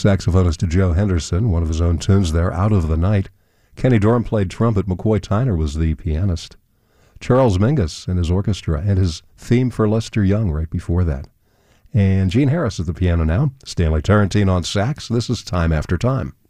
Saxophonist Joe Henderson, one of his own tunes there, Out of the Night. Kenny Dorham played trumpet. McCoy Tyner was the pianist. Charles Mingus and his orchestra, and his theme for Lester Young right before that. And Gene Harris at the piano now. Stanley Turrentine on sax. This is Time After Time.